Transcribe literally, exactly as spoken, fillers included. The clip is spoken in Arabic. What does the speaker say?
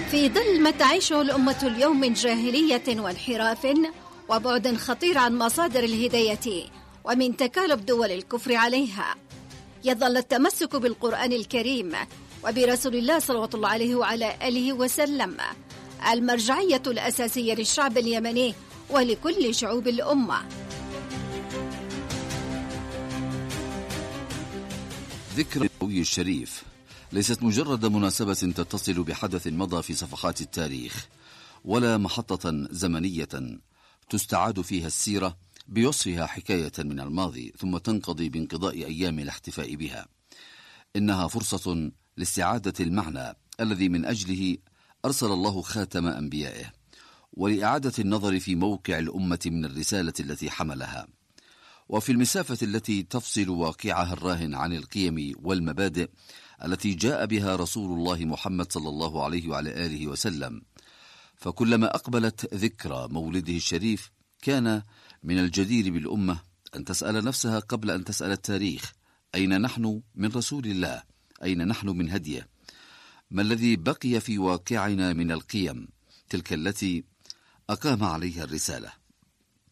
في ظل ما تعيشه الأمة اليوم من جاهلية وانحراف وبعد خطير عن مصادر الهداية ومن تكالب دول الكفر عليها، يظل التمسك بالقرآن الكريم وبرسول الله صلى الله عليه وعلى آله وسلم المرجعية الأساسية للشعب اليمني ولكل شعوب الأمة. ذكرى النبوي الشريف ليست مجرد مناسبة تتصل بحدث مضى في صفحات التاريخ، ولا محطة زمنية تستعاد فيها السيرة بوصفها حكاية من الماضي ثم تنقضي بانقضاء أيام الاحتفاء بها. إنها فرصة لاستعادة المعنى الذي من أجله أرسل الله خاتم أنبيائه، ولإعادة النظر في موقع الأمة من الرسالة التي حملها، وفي المسافة التي تفصل واقعها الراهن عن القيم والمبادئ التي جاء بها رسول الله محمد صلى الله عليه وعلى آله وسلم. فكلما أقبلت ذكرى مولده الشريف كان من الجدير بالأمة أن تسأل نفسها قبل أن تسأل التاريخ: أين نحن من رسول الله؟ أين نحن من هديه؟ ما الذي بقي في واقعنا من القيم تلك التي أقام عليها الرسالة؟